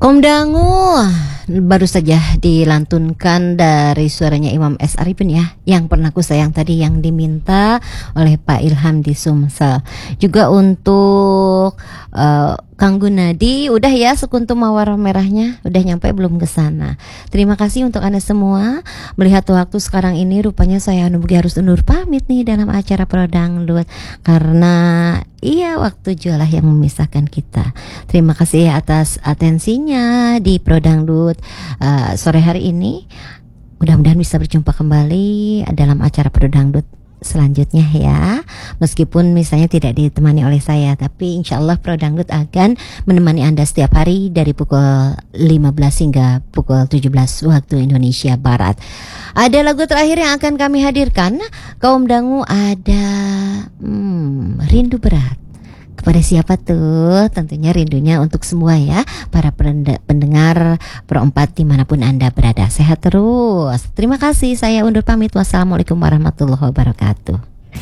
Om Dangu baru saja dilantunkan dari suaranya Imam S. Arifin ya, yang pernah ku sayang tadi, yang diminta oleh Pak Ilham di Sumsel. Juga untuk Kang Gunadi, udah ya sekuntum mawar merahnya, udah nyampe belum ke sana. Terima kasih untuk Anda semua. Melihat waktu sekarang ini, rupanya saya Nubugi harus undur pamit nih dalam acara Pro Dangdut, karena iya waktu jualah yang memisahkan kita. Terima kasih atas atensinya di Pro Dangdut sore hari ini. Mudah-mudahan bisa berjumpa kembali dalam acara Pro Dangdut selanjutnya ya. Meskipun misalnya tidak ditemani oleh saya, tapi insya Allah Pro Dangdut akan menemani Anda setiap hari dari pukul 15 hingga pukul 17 waktu Indonesia Barat. Ada lagu terakhir yang akan kami hadirkan. Kaum Dangu ada Rindu Berat. Kepada siapa tuh? Tentunya rindunya untuk semua ya, para pendengar Pro 4 dimanapun Anda berada. Sehat terus. Terima kasih, saya undur pamit. Wassalamualaikum warahmatullahi wabarakatuh.